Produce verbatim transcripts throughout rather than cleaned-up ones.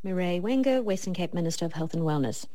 Mireille Wenger, Western Cape Minister of Health and Wellness.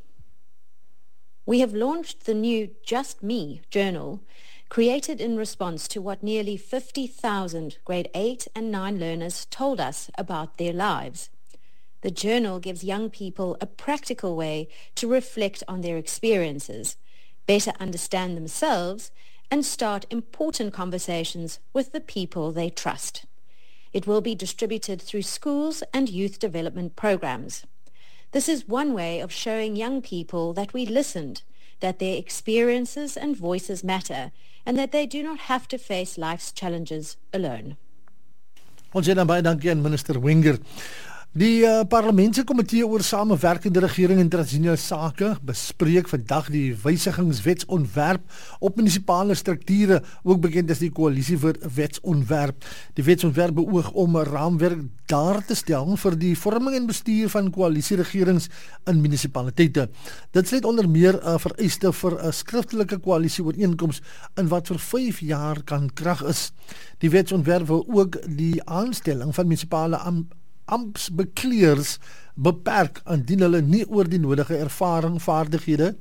We have launched the new Just Me journal, created in response to what nearly fifty thousand grade eight and nine learners told us about their lives. The journal gives young people a practical way to reflect on their experiences, better understand themselves, and start important conversations with the people they trust. It will be distributed through schools and youth development programs. This is one way of showing young people that we listened, that their experiences and voices matter, and that they do not have to face life's challenges alone. Ons sê dan baie dankie aan Minister Wenger. Die uh, parlementse komitee oor samewerkende regering en internasionale sake bespreek vandag die wysigingswetsontwerp op munisipale strukture, ook bekend as die koalisie vir wetsontwerp. Die wetsontwerp beoog om 'n raamwerk daar te stel vir die vorming en bestuur van koalisieregerings in munisipaliteite. Dit sluit onder meer 'n uh, vereiste vir 'n skriftelike koalisieooreenkoms in wat vir vyf jaar kan krag is. Die wetsontwerp wil ook die aanstelling van munisipale am amptsbekleers beperk indien hulle nie oor die nodige ervaring, vaardighede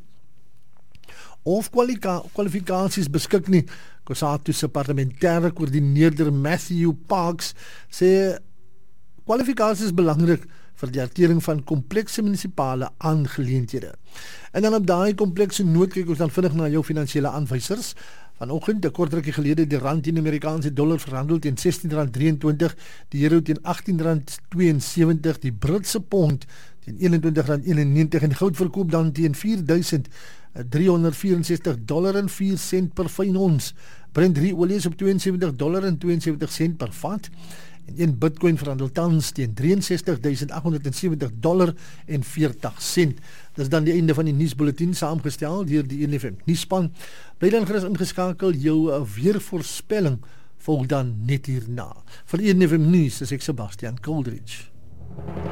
of kwalifikasies beskik nie. Kusatu se parlementêre koördineerder Matthew Parks sê kwalifikasies is belangrik vir die hantering van komplekse munisipale aangeleenthede. En dan op daai komplekse noot kyk ons dan vinnig na jou finansiële aanwysers. Vanoggend, 'n kort rukkie gelede, die rand teen die Amerikaanse dollar verhandel teen sestien rand drieëntwintig, die euro teen agttien rand tweeënsewentig, die Britse pond teen eenentwintig rand eenennegentig en goud verkoop dan teen vier duisend driehonderdvierensestig dollar en vier sent per fyn ons. Brent olie is op twee en sewentig dollar en twee en sewentig sent per vat. En een Bitcoin verhandel tans teen drie en sestig duisend agthonderdsewentig dollar en veertig sent. Dis dan die einde van die nuusbulletin saamgestel deur die N F M nuusspan. Bly dan gerus ingeskakel, jou weervoorspelling volg dan net hierna. Vir N F M nuus is ek Sebastian Coldridge.